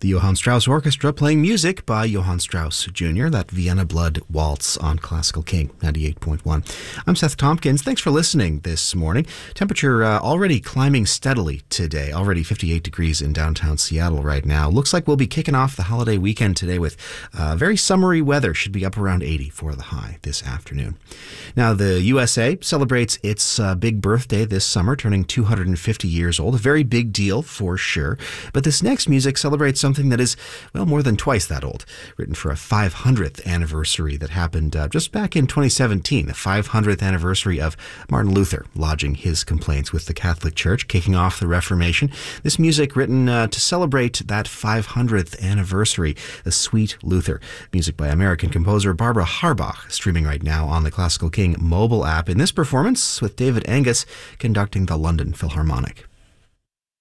The Johann Strauss Orchestra playing music by Johann Strauss Jr., that Vienna Blood Waltz on Classical King 98.1. I'm Seth Tompkins. Thanks for listening this morning. Temperature already climbing steadily today. Already 58 degrees in downtown Seattle right now. Looks like we'll be kicking off the holiday weekend today with very summery weather. Should be up around 80 for the high this afternoon. Now, the USA celebrates its big birthday this summer, turning 250 years old. A very big deal for sure. But this next music celebrates something that is, well, more than twice that old. Written for a 500th anniversary that happened just back in 2017, the 500th anniversary of Martin Luther lodging his complaints with the Catholic Church, kicking off the Reformation. This music written to celebrate that 500th anniversary, the Sweet Luther. Music by American composer Barbara Harbach, streaming right now on the Classical King mobile app. In this performance with David Angus conducting the London Philharmonic.